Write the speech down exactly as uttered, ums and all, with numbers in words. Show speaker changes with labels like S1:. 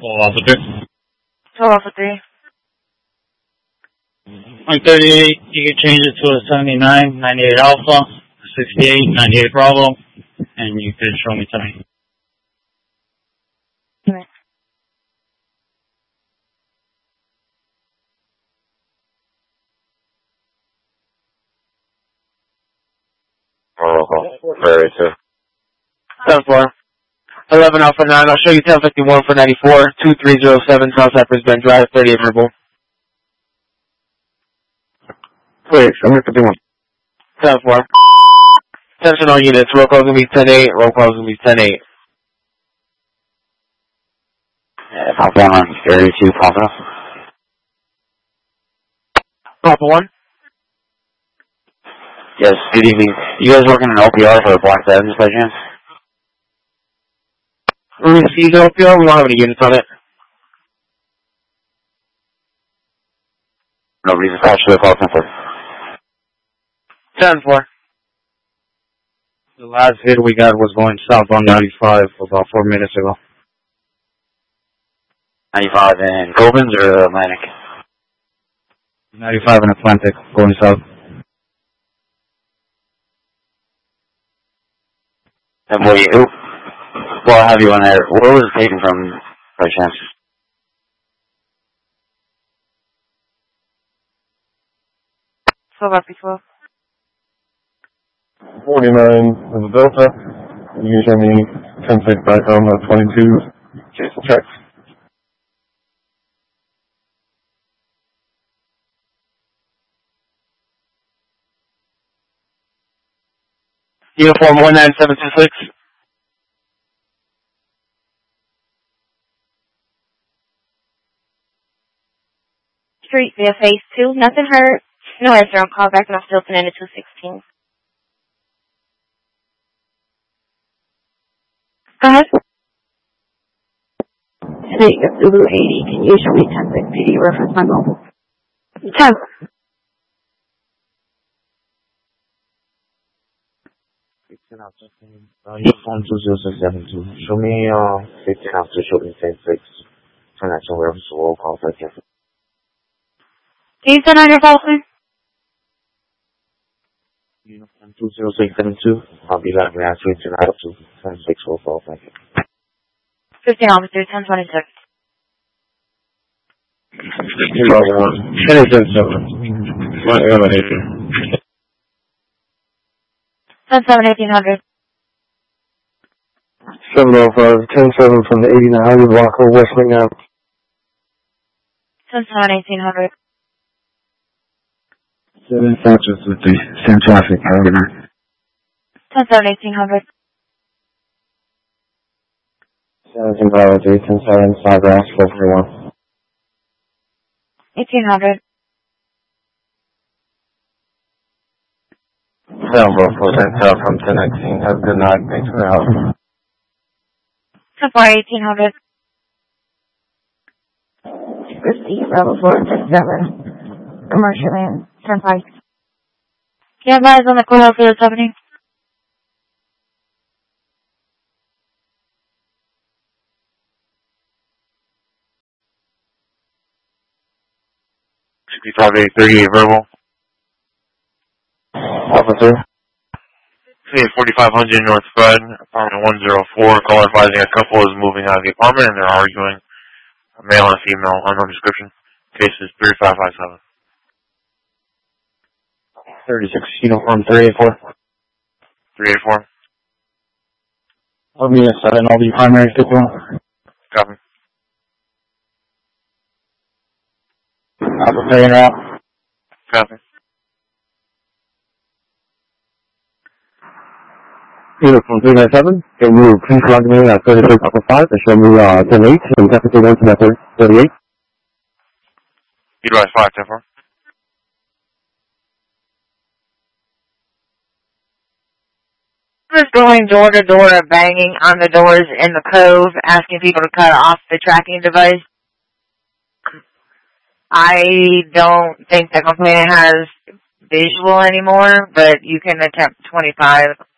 S1: Full officer.
S2: twelve Alpha three.
S1: one thirty-eight, you can change it to a seventy-nine, ninety-eight Alpha, sixty-eight, ninety-eight Bravo, and you can show me tonight.
S2: Okay.
S3: Oh, very too.
S4: ten four. eleven Alpha nine, I'll show you ten fifty-one for ninety-four, two three zero seven South Cypress Bend Drive, thirty-eight verbal.
S3: Wait, seven fifty-one.
S4: ten four. Attention all units, roll call's gonna be ten eight, roll call's gonna be ten eight.
S3: Yeah, Papa one, thirty-two, Papa.
S4: Papa one?
S3: Yes, good evening. You guys working in L P R for Black Sevens by chance?
S4: We received L P R, we don't have any units on it.
S3: Nobody's attached to the call center.
S4: ten four.
S1: The last hit we got was going south on ninety-five about four minutes ago.
S3: ninety-five in Cobans or Atlantic?
S1: ninety-five in Atlantic, going south.
S3: And will you, well, I'll have you on there. Where was it taken from, by chance?
S2: twelve Alpha twelve.
S5: forty-nine is a Delta. You can show me ten six back on the twenty-two. Jason checks.
S4: Uniform one nine seven two six.
S2: Street via phase two. Nothing hurt. No answer on call back, and I'm still connected to sixteen. Go ahead.
S6: Snake of Zulu eighty, can you show me ten six P D reference my mobile? ten.
S3: Uh, uniform two zero six seven two. Show me, uh, fifteen officer, show me ten six. Connection reference to roll call, thank you.
S2: Can you send on your call, please?
S3: Uniform two zero six seven two. I'll be back when I switch tonight up to ten six roll call, thank you.
S2: fifteen officer, ten twenty-six.
S5: ten seven. What elevator?
S2: ten seven, eighteen hundred.
S5: seven oh five, ten seven from the eighty-nine hundred Walker, West Wing Ave.
S2: ten seven, eighteen hundred.
S5: seven Sanchez with the same traffic, however.
S2: ten seven, eighteen hundred.
S5: seventeen Bravo three, ten seven, five Grass, four forty-one.
S2: eighteen hundred.
S5: seven Bravo four, ten seven from ten nineteen. Have a good night. Thanks for the help.
S2: ten four, eighteen hundred.
S6: Receive Rebel four ten seven. Commercial land, ten five.
S2: Can you have eyes on the courthouse for this happening?
S3: sixty-five eight thirty-eight verbal.
S5: Officer.
S3: forty-five hundred North Fred, apartment one oh four, call advising a couple is moving out of the apartment and they're arguing. A male and a female, unknown description. Case is three five five seven.
S5: thirty-six, uniform three eight four.
S3: three eight four.
S5: I'll be a seven, I'll be primary people.
S3: Copy.
S5: Alpha three en route.
S3: Copy.
S5: Uniform three nine seven, can you please log me at thirty-six Alpha five and show me uh, ten eight and definitely one to that thirty-eight.
S3: Utilize five ten four.
S2: Was going door to door, banging on the doors in the cove, asking people to cut off the tracking device. I don't think the complainant has visual anymore, but you can attempt twenty-five